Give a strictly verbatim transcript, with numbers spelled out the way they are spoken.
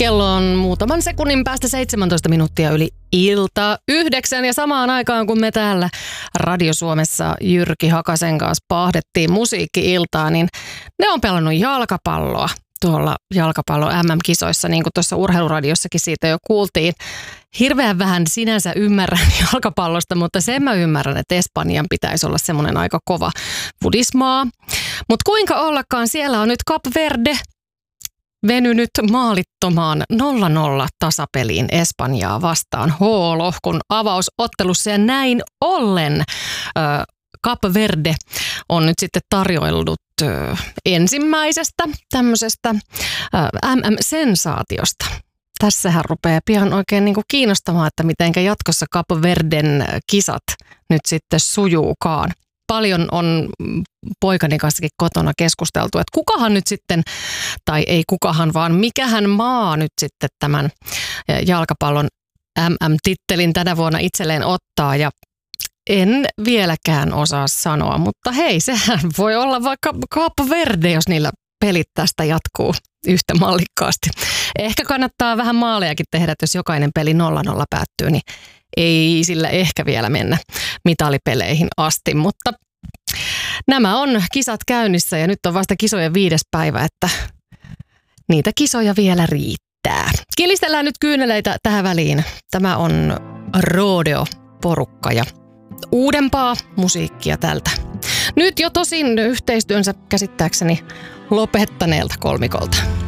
Kello on muutaman sekunnin päästä seitsemäntoista minuuttia yli ilta yhdeksän ja samaan aikaan kun me täällä Radio Suomessa Jyrki Hakasen kanssa pahdettiin musiikki-iltaa, niin ne on pelannut jalkapalloa tuolla jalkapallo M M-kisoissa, niin kuin tuossa urheiluradiossakin siitä jo kuultiin. Hirveän vähän sinänsä ymmärrän jalkapallosta, mutta sen mä ymmärrän, että Espanjan pitäisi olla semmoinen aika kova budismaa. Mutta kuinka ollakaan, siellä on nyt Kap Verde venynyt maalittomaan nolla nolla tasapeliin Espanjaa vastaan H-lohkon avausottelussa ja näin ollen äh, Kap Verde on nyt sitten tarjoillut äh, ensimmäisestä tämmöisestä äh, M M-sensaatiosta. Tässähän rupeaa pian oikein niin kuin kiinnostamaan, että mitenkä jatkossa Kap Verden kisat nyt sitten sujuukaan. Paljon on poikani kanssakin kotona keskusteltu, että kukahan nyt sitten, tai ei kukahan, vaan mikähän maa nyt sitten tämän jalkapallon M M-tittelin tänä vuonna itselleen ottaa. Ja en vieläkään osaa sanoa, mutta hei, sehän voi olla vaikka Kap Verde, jos niillä pelit tästä jatkuu yhtä mallikkaasti. Ehkä kannattaa vähän maalejakin tehdä, että jos jokainen peli nolla nolla päättyy, niin ei sillä ehkä vielä mennä mitalipeleihin asti, mutta nämä on kisat käynnissä ja nyt on vasta kisojen viides päivä, että niitä kisoja vielä riittää. Kilistellään nyt kyyneleitä tähän väliin. Tämä on Rodeo-porukka ja uudempaa musiikkia tältä. Nyt jo tosin yhteistyönsä käsittääkseni lopettaneelta kolmikolta.